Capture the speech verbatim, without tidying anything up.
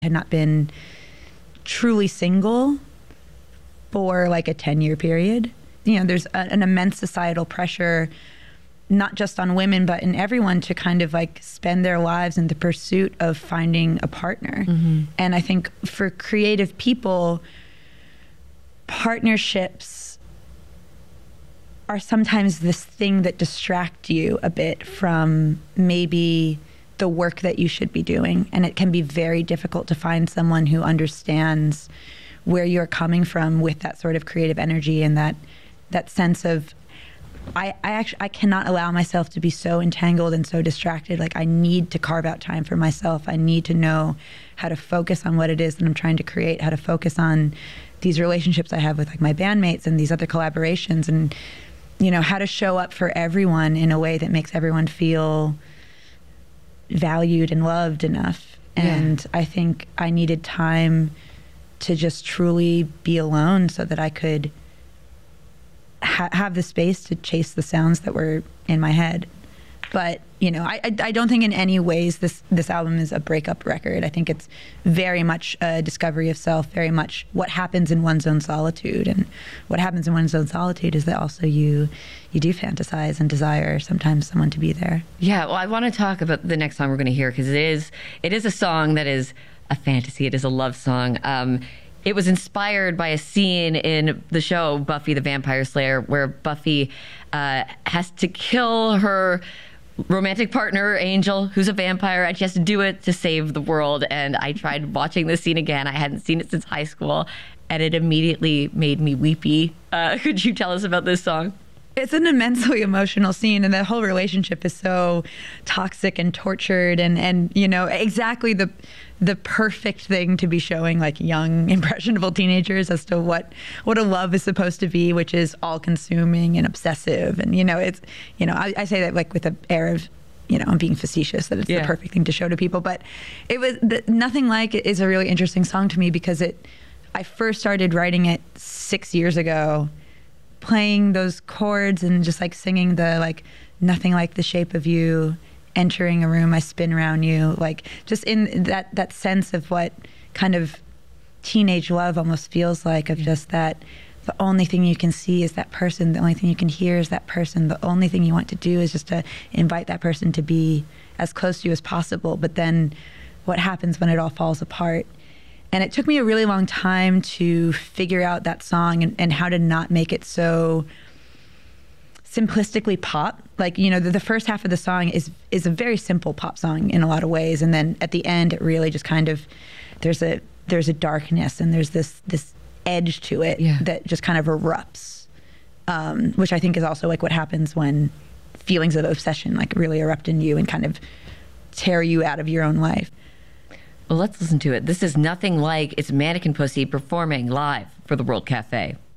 had not been truly single for like a ten year period. You know, there's a, an immense societal pressure, not just on women, but in everyone to kind of like spend their lives in the pursuit of finding a partner. Mm-hmm. And I think for creative people, partnerships are sometimes this thing that distract you a bit from maybe the work that you should be doing. And it can be very difficult to find someone who understands where you're coming from with that sort of creative energy and that that sense of, I, I actually, I cannot allow myself to be so entangled and so distracted. Like, I need to carve out time for myself. I need to know how to focus on what it is that I'm trying to create, how to focus on these relationships I have with like my bandmates and these other collaborations, and, you know, how to show up for everyone in a way that makes everyone feel valued and loved enough. And yeah. I think I needed time to just truly be alone so that I could ha- have the space to chase the sounds that were in my head. But, you know, I, I, I don't think in any ways this, this album is a breakup record. I think it's very much a discovery of self, very much what happens in one's own solitude. And what happens in one's own solitude is that also you you do fantasize and desire sometimes someone to be there. Yeah, well, I want to talk about the next song we're going to hear, because it is, it is a song that is a fantasy. It is a love song. Um, it was inspired by a scene in the show Buffy the Vampire Slayer, where Buffy uh, has to kill her romantic partner, Angel, who's a vampire, and she has to do it to save the world. And I tried watching this scene again. I hadn't seen it since high school, and it immediately made me weepy. Uh, could you tell us about this song? It's an immensely emotional scene, and the whole relationship is so toxic and tortured, and, and you know, exactly the the perfect thing to be showing like young, impressionable teenagers as to what what a love is supposed to be, which is all-consuming and obsessive. And, you know, it's, you know, I, I say that like with an air of, you know, I'm being facetious, that it's yeah. the perfect thing to show to people. But it was, the, Nothing Like It is a really interesting song to me because it, I first started writing it six years ago, playing those chords and just like singing the like nothing like the shape of you, entering a room I spin around you, like just in that that sense of what kind of teenage love almost feels like, of just that the only thing you can see is that person, the only thing you can hear is that person, the only thing you want to do is just to invite that person to be as close to you as possible. But then what happens when it all falls apart? And it took me a really long time to figure out that song and, and how to not make it so simplistically pop. Like, you know, the, the first half of the song is is a very simple pop song in a lot of ways, and then at the end it really just kind of, there's a there's a darkness and there's this this edge to it yeah. that just kind of erupts, um, which I think is also like what happens when feelings of obsession like really erupt in you and kind of tear you out of your own life. Well, let's listen to it. This is Nothing Like. It's Mannequin Pussy performing live for the World Cafe.